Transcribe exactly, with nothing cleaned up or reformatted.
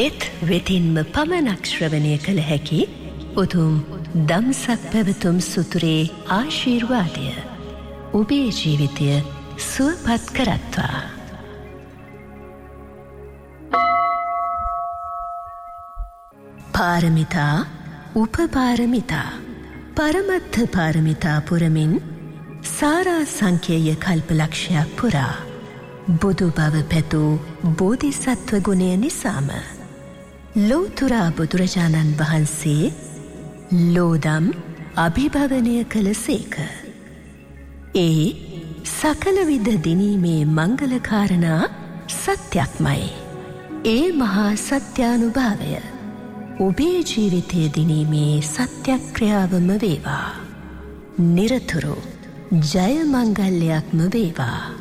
වෙත් වෙතින්ම පමණක් ශ්‍රවණය කළ හැකි උතුම් දම්සක් පැවතුම් සුතුරේ ආශිර්වාදය ඔබේ ජීවිතය සුවපත් කරත්වා. පාරමිතා උපපාරමිතා පරමත්ථ පාරමිතා පුරමින් සාරා සංඛ්‍යය කල්පලක්ෂයක් පුරා බුදු බව පැතූ බෝධිසත්ව ගුණය නිසාම ලෝතුරා බුදුරජාණන් වහන්සේ ලෝදම් අභිභවනය කළ සේක. ඒ සකලවිධ දිනීමේ මංගලකාරණා සත්‍යක්මයි. ඒ මහා සත්‍යානුභාවය ඔබේ ජීවිතය දිනීමේ සත්‍යක්‍රියාවම වේවා. නිරතුරු ජය මංගල්‍යයක්ම වේවා.